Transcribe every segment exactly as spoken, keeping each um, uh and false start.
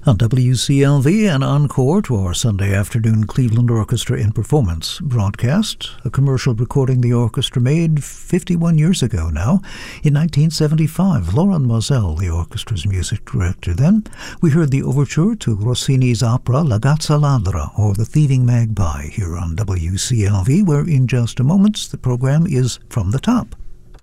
On W C L V, an encore to our Sunday afternoon Cleveland Orchestra in Performance broadcast, a commercial recording the orchestra made fifty-one years ago now. In nineteen seventy-five, Laurent Moselle, the orchestra's music director then, we heard the overture to Rossini's opera La Gazza Ladra, or The Thieving Magpie, here on W C L V, where in just a moment the program is From the Top.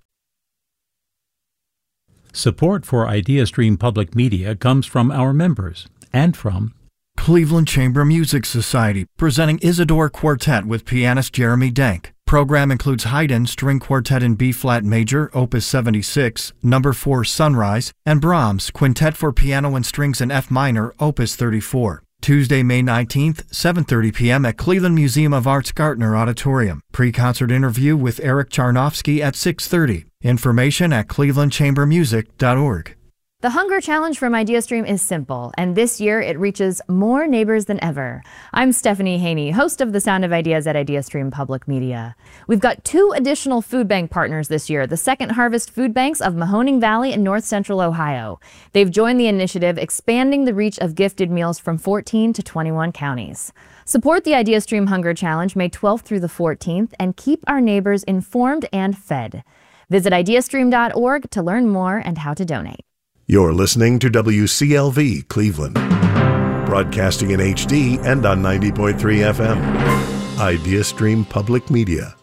Support for IdeaStream Public Media comes from our members and from Cleveland Chamber Music Society, presenting Isidore Quartet with pianist Jeremy Denk. Program includes Haydn String Quartet in B-flat major, Opus seventy-six, Number four Sunrise, and Brahms Quintet for Piano and Strings in F minor, Opus thirty-four. Tuesday, May nineteenth, seven thirty p.m. at Cleveland Museum of Art's Gartner Auditorium. Pre-concert interview with Eric Charnofsky at six thirty. Information at cleveland chamber music dot org. The Hunger Challenge from IdeaStream is simple, and this year it reaches more neighbors than ever. I'm Stephanie Haney, host of The Sound of Ideas at IdeaStream Public Media. We've got two additional food bank partners this year, the Second Harvest Food Banks of Mahoning Valley and North Central Ohio. They've joined the initiative, expanding the reach of gifted meals from fourteen to twenty-one counties. Support the IdeaStream Hunger Challenge May twelfth through the fourteenth and keep our neighbors informed and fed. Visit ideastream dot org to learn more and how to donate. You're listening to W C L V Cleveland, broadcasting in H D and on ninety point three F M. IdeaStream Public Media.